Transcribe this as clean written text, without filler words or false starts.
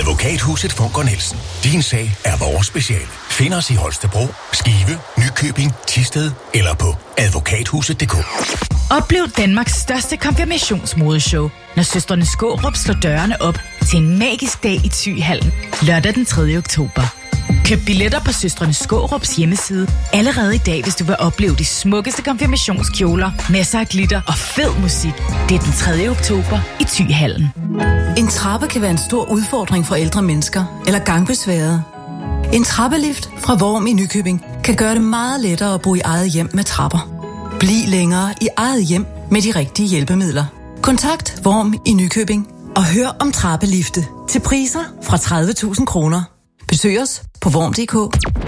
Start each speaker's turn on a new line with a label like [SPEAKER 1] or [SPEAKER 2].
[SPEAKER 1] Advokathuset Funker Nielsen. Din sag er vores speciale. Find os i Holstebro, Skive, Nykøbing, Thisted eller på advokathuset.dk.
[SPEAKER 2] Oplev Danmarks største konfirmationsmodeshow, når søstrene Skaarup slår dørene op til en magisk dag i Thyhallen lørdag den 3. oktober. Køb billetter på søstrene Skaarups hjemmeside allerede i dag, hvis du vil opleve de smukkeste konfirmationskjoler, masser af glitter og fed musik. Det er den 3. oktober i Thyhallen.
[SPEAKER 3] En trappe kan være en stor udfordring for ældre mennesker eller gangbesværede. En trappelift fra Worm i Nykøbing kan gøre det meget lettere at bo i eget hjem med trapper. Bliv længere i eget hjem med de rigtige hjælpemidler. Kontakt Worm i Nykøbing og hør om trappelifte til priser fra 30.000 kroner. Besøg os på worm.dk.